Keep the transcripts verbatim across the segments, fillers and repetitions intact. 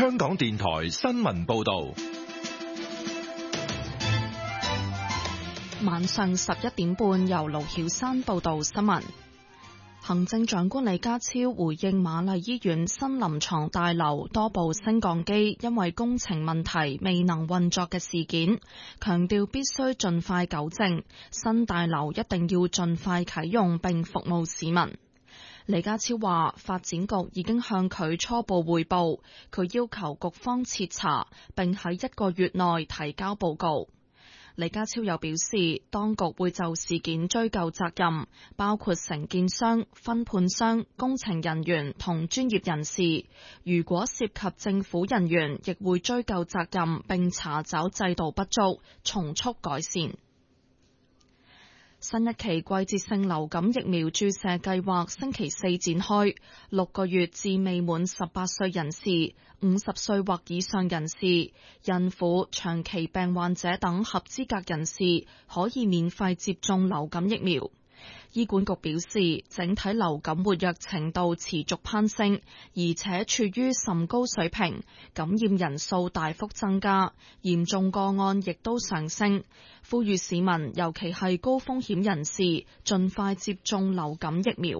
香港電台新聞報道。 晚上十一點半，由盧曉山報道新聞。行政長官李家超回應瑪麗醫院新臨床大樓多部升降機因為工程問題未能運作嘅事件，強調必須盡快糾正，新大樓一定要盡快啟用並服務市民。李家超話，發展局已經向佢初步匯報，佢要求局方徹查，並喺一個月內提交報告。李家超又表示，當局會就事件追究責任，包括承建商、分判商、工程人員同專業人士。如果涉及政府人員，亦會追究責任並查找制度不足，從速改善。新一期季節性流感疫苗注射計劃星期四展開，六個月至未滿十八歲人士、五十歲或以上人士、孕婦、長期病患者等合資格人士可以免費接種流感疫苗。醫管局表示，整體流感活躍程度持續攀升，而且處於甚高水平，感染人數大幅增加，嚴重個案亦都上升。呼籲市民，尤其係高風險人士，盡快接種流感疫苗。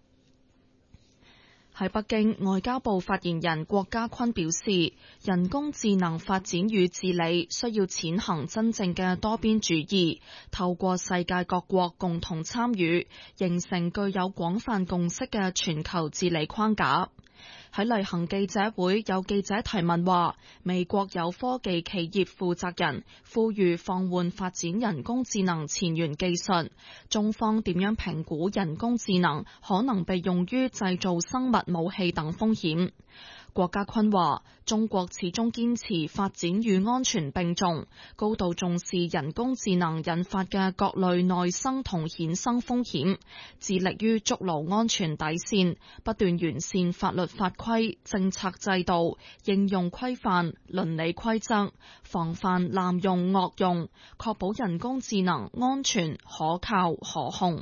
喺北京，外交部發言人郭家坤表示，人工智能發展與治理需要踐行真正嘅多邊主義，透過世界各國共同參與，形成具有廣泛共識嘅全球治理框架。喺例行記者會，有記者提問話，美國有科技企業負責人呼籲放緩發展人工智能前沿技術，中方點樣評估人工智能可能被用於製造生物武器等風險？郭家坤話，中國始終堅持發展與安全並重，高度重視人工智能引發嘅各類內生同衍生風險，致力於築牢安全底線，不斷完善法律法規、政策制度、應用規範、倫理規則，防範濫用惡用，確保人工智能安全、可靠、可控。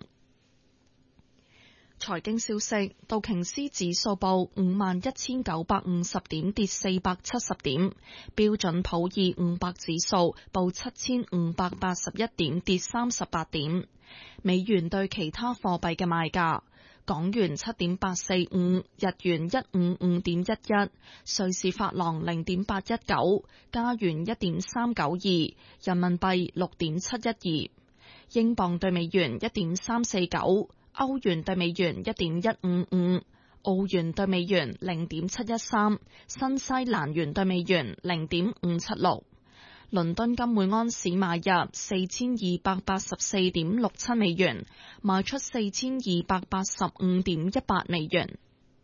財經消息，道瓊斯指數報五萬一千九百五十點，跌四百七十點；標準普爾五百指數報七千五百八十一點，跌三十八點。美元對其他貨幣嘅賣價：港元七點八四五，日元一五五點一一，瑞士法郎零點八一九，加元一點三九二，人民幣六點七一二，英鎊對美元一點三四九。歐元對美元一點一五五，澳元對美元零點七一三，新西蘭元對美元零點五七六。倫敦金每安士買入四千二百八十四點六七美元，賣出四千二百八十五點一八美元。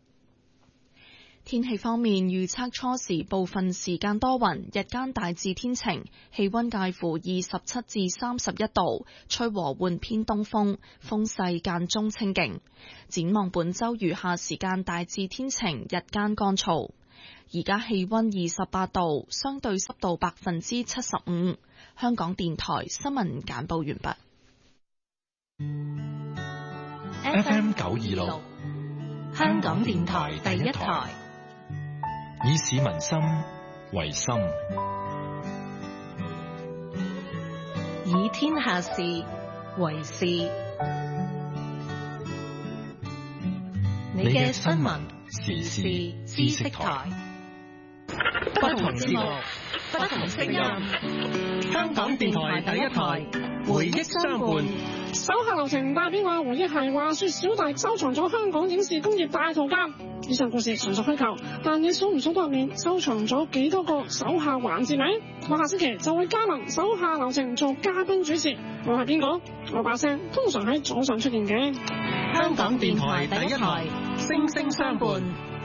天氣方面，預測初時部分時間多雲，日間大致天晴，氣溫介乎二十七至三十一度，吹和緩偏東風，風勢間中清勁。展望本周餘下時間大致天晴，日間乾燥。而家氣溫二十八度，相對濕度百分之七十五。香港電台新聞簡報完畢。 F M 九二六， 香港電台第一台。 以市民心為心， 以天下事為事。你嘅新聞時事知識台， 不同節目，不同聲音。香港電台第一台，回憶相伴。 手下留情代表話回憶係話說小弟收藏咗香港影視工業大圖鑑。以上故事純屬虛構，但你數唔數得入面收藏咗幾多個手下環節呢？我下星期就會加盟手下留情做嘉賓主持。我係邊個？我把聲通常喺早上出現嘅。 香港電台第一台，聲聲相伴。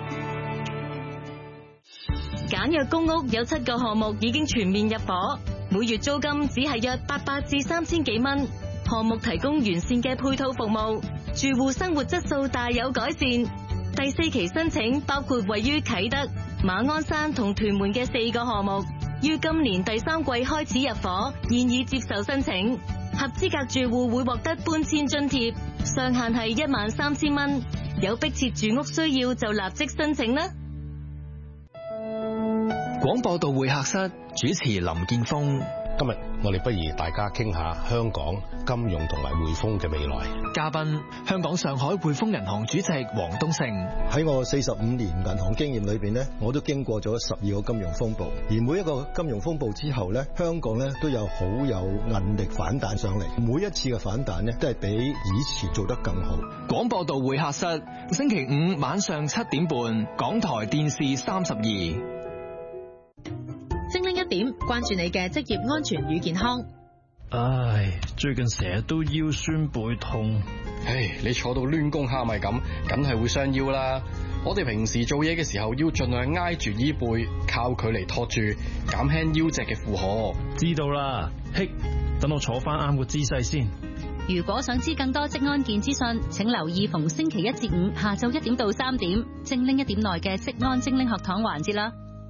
簡約公屋有七個項目已經全面入伙，每月租金只係約八百至三千幾蚊。項目提供完善嘅配套服務，住戶生活質素大有改善。第四期申請包括位於啟德、馬鞍山同屯門嘅四個項目，於今年第三季開始入伙，現已接受申請。合資格住戶會獲得搬遷津貼，上限係一萬三千蚊。有迫切住屋需要就立即申請啦。 廣播道會客室主持林建峰。 今日我哋不如大家傾下香港金融同埋匯豐嘅未來。 嘉賓香港上海匯豐銀行主席黃東勝。 喺我四十五年銀行經驗裏邊咧，我都經過咗十二個金融風暴，而每一個金融風暴之後咧，香港咧都有好有韌力反彈上嚟。每一次嘅反彈咧，都係比以前做得更好。 廣播道會客室，星期五晚上七點半，港台電視三十二。 精靈一點，關注你嘅職業安全與健康。 唉，最近成日都腰酸背痛。 唉，你坐到攣弓蝦米咁，梗係會傷腰啦。我哋平時做嘢嘅時候，要盡量挨住衣背，靠佢嚟托住，減輕腰脊嘅負荷。 知道啦，嘿，等我坐翻啱個姿勢先。 如果想知更多職安健資訊，請留意逢星期一至五下晝一點到三點，精靈一點內嘅職安精靈學堂環節啦。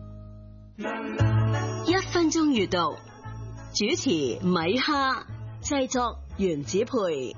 一分鐘閱讀，主持米哈，製作原子培。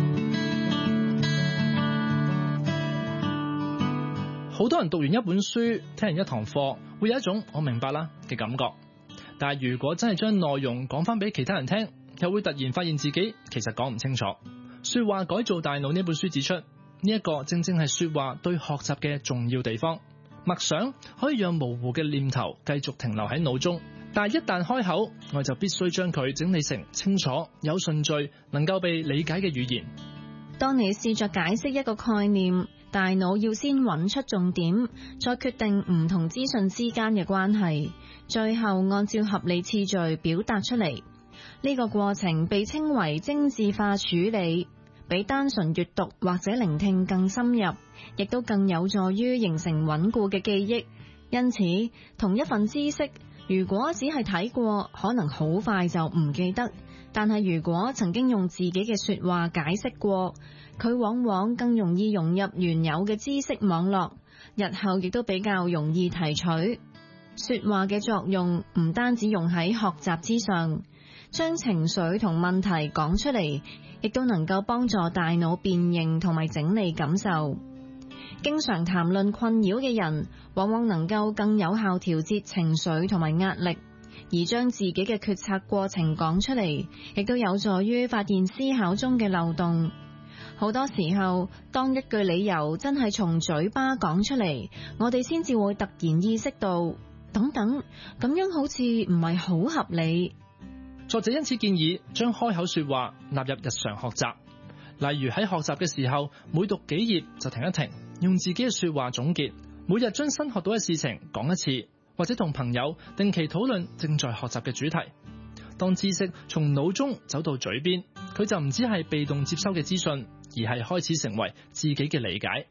好多人讀完一本書，聽完一堂課，會有一種我明白啦嘅感覺。但係如果真係將內容講翻俾其他人聽，又會突然發現自己其實講唔清楚。說話改造大腦呢本書指出，呢一個正正係說話對學習嘅重要地方。默想可以讓模糊嘅念頭繼續停留喺腦中，但係一旦開口，我就必須將佢整理成清楚、有順序、能夠被理解嘅語言。 當你試着解釋一個概念，大腦要先揾出重點，再決定唔同資訊之間嘅關係，最後按照合理次序表達出嚟。呢個過程被稱為精緻化處理，比單純閱讀或者聆聽更深入，亦都更有助於形成穩固嘅記憶。因此，同一份知識，如果只係睇過，可能好快就唔記得；但係如果曾經用自己嘅說話解釋過，佢往往更容易融入原有嘅知識網絡，日後亦都比較容易提取。說話嘅作用唔單止用喺學習之上，將情緒同問題講出嚟，亦都能夠幫助大腦辨認同埋整理感受。經常談論困擾嘅人，往往能夠更有效調節情緒同埋壓力，而將自己嘅決策過程講出嚟，亦都有助於發現思考中嘅漏洞。好多時候，當一句理由真係從嘴巴講出嚟，我哋先至會突然意識到，等等，咁樣好似唔係好合理。 作者因此建議將開口說話納入日常學習，例如喺學習嘅時候，每讀幾頁就停一停，用自己嘅說話總結，每日將新學到嘅事情講一次，或者同朋友定期討論正在學習嘅主題。當知識從腦中走到嘴邊，佢就唔只係被動接收嘅資訊，而係開始成為自己嘅理解。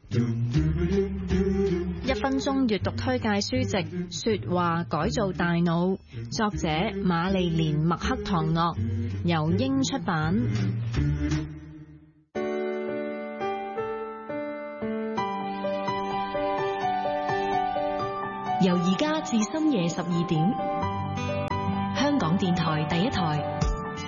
一分鐘閱讀推介書籍《說話改造大腦》，作者瑪麗蓮麥克唐諾，由英出版。 由而家至深夜十二點，香港電台第一台。